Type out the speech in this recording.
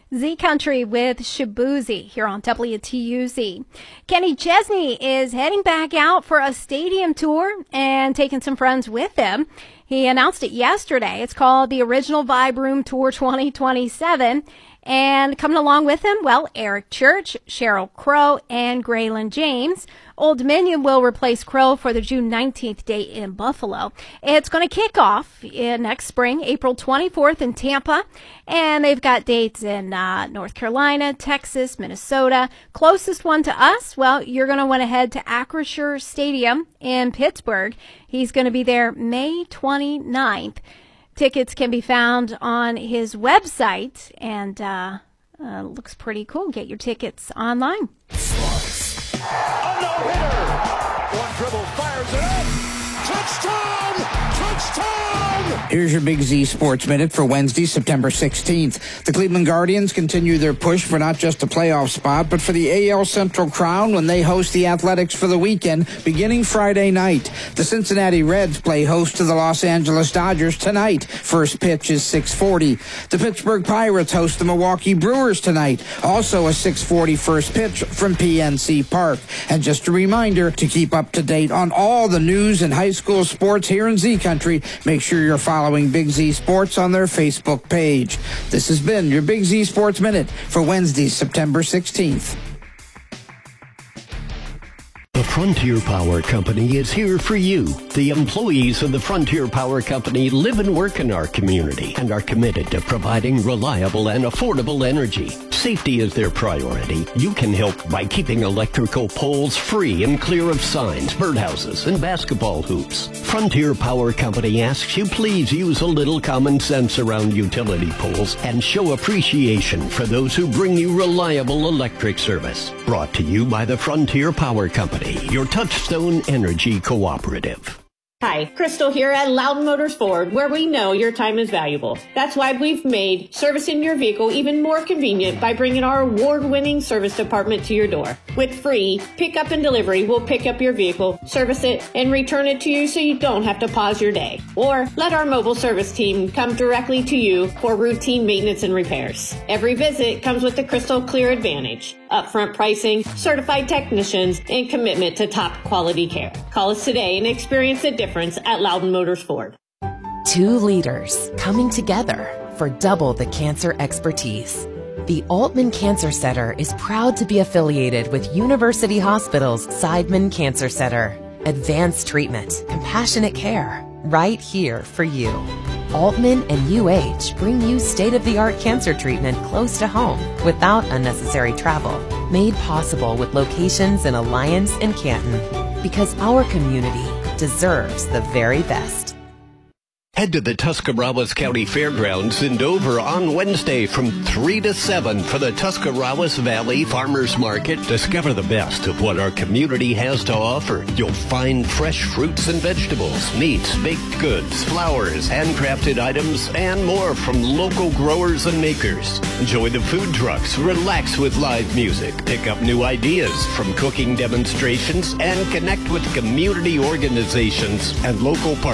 Z Country with Shabuzi here on WTUZ. Kenny Chesney is heading back out for a stadium tour and taking some friends with him. He announced it yesterday. It's called the Original Vibe Room Tour 2027. And coming along with him, well, Eric Church, Sheryl Crow, and Graylin James. Old Dominion will replace Crow for the June 19th date in Buffalo. It's going to kick off next spring, April 24th in Tampa. And they've got dates in North Carolina, Texas, Minnesota. Closest one to us, well, you're going to want to head to Acrisure Stadium in Pittsburgh. He's going to be there May 29th. Tickets can be found on his website, and looks pretty cool. Get your tickets online. A no-hitter. One dribble, fires it up. Touchdown! Touchdown! Here's your Big Z Sports Minute for Wednesday, September 16th. The Cleveland Guardians continue their push for not just a playoff spot, but for the AL Central crown when they host the Athletics for the weekend, beginning Friday night. The Cincinnati Reds play host to the Los Angeles Dodgers tonight. First pitch is 6:40. The Pittsburgh Pirates host the Milwaukee Brewers tonight. Also a 6:40 first pitch from PNC Park. And just a reminder to keep up to date on all the news and high school sports here in Z Country. Make sure you're following Big Z Sports on their Facebook page. This has been your Big Z Sports Minute for Wednesday, September 16th. The Frontier Power Company is here for you. The employees of the Frontier Power Company live and work in our community and are committed to providing reliable and affordable energy. Safety is their priority. You can help by keeping electrical poles free and clear of signs, birdhouses, and basketball hoops. Frontier Power Company asks you please use a little common sense around utility poles and show appreciation for those who bring you reliable electric service. Brought to you by the Frontier Power Company, your Touchstone Energy Cooperative. Hi, Crystal here at Loudon Motors Ford, where we know your time is valuable. That's why we've made servicing your vehicle even more convenient by bringing our award-winning service department to your door. With free pickup and delivery, we'll pick up your vehicle, service it, and return it to you so you don't have to pause your day. Or let our mobile service team come directly to you for routine maintenance and repairs. Every visit comes with the Crystal Clear Advantage, upfront pricing, certified technicians, and commitment to top quality care. Call us today and experience the difference at Loudon Motors Ford. Two leaders coming together for double the cancer expertise. The Altman Cancer Center is proud to be affiliated with University Hospital's Seidman Cancer Center. Advanced treatment, compassionate care, right here for you. Altman and UH bring you state-of-the-art cancer treatment close to home without unnecessary travel. Made possible with locations in Alliance and Canton. Because our community deserves the very best. Head to the Tuscarawas County Fairgrounds in Dover on Wednesday from 3 to 7 for the Tuscarawas Valley Farmers Market. Discover the best of what our community has to offer. You'll find fresh fruits and vegetables, meats, baked goods, flowers, handcrafted items, and more from local growers and makers. Enjoy the food trucks, relax with live music, pick up new ideas from cooking demonstrations, and connect with community organizations and local partners.